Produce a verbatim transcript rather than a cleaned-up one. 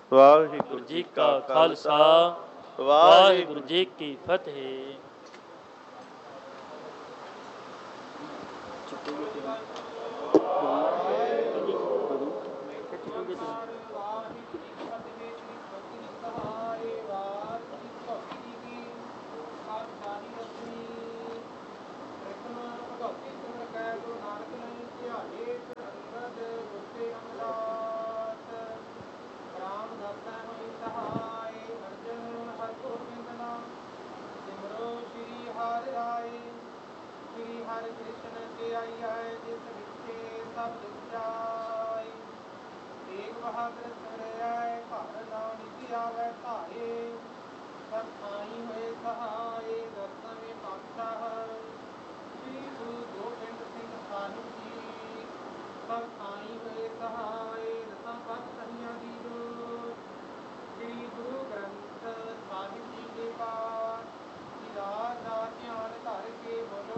ਵਾਹਿਗੁਰੂ ਜੀ ਕਾ ਖਾਲਸਾ, ਵਾਹਿਗੁਰੂ ਜੀ ਕੀ ਫਤਿਹ। ਹਰਿ ਕ੍ਰਿਸ਼ਨ ਕੇ ਆਈ ਹੈ ਜਿਸ ਵਿਚੇ ਸਭ ਦੁਖ ਜਾਏ। ਤੇਗ ਬਹਾਦਰ ਸਿਮਰਿਐ ਘਰ ਨਾਨਕ ਆਵੈ ਧਾਰੇ। ਸਭ ਥਾਈ ਹੋਏ ਸਹਾਏ ਦਸਵੇਂ ਪਾਤਸ਼ਾਹ ਸ੍ਰੀ ਗੁਰੂ ਗੋਬਿੰਦ ਸਿੰਘ ਸਾਹਿਬ ਜੀ। ਸਭ ਥਾਈ ਹੋਏ ਸਹਾਏ ਦਸਾਂ ਪਾਤਸ਼ਾਹ